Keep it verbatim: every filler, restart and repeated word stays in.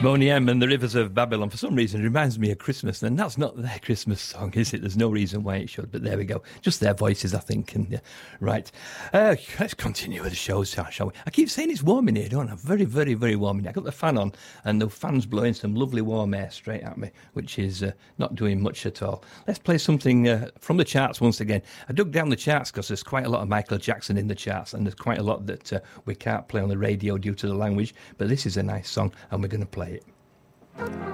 Boney M and the Rivers of Babylon, for some reason, reminds me of Christmas. And that's not their Christmas song, is it? There's no reason why it should, but there we go. Just their voices, I think. And yeah, right. Uh, let's continue with the show, shall we? I keep saying it's warm in here, don't I? Very, very, very warm in here. I got the fan on, and the fan's blowing some lovely warm air straight at me, which is uh, not doing much at all. Let's play something uh, from the charts once again. I dug down the charts because there's quite a lot of Michael Jackson in the charts, and there's quite a lot that uh, we can't play on the radio due to the language, but this is a nice song, and we're going to play it.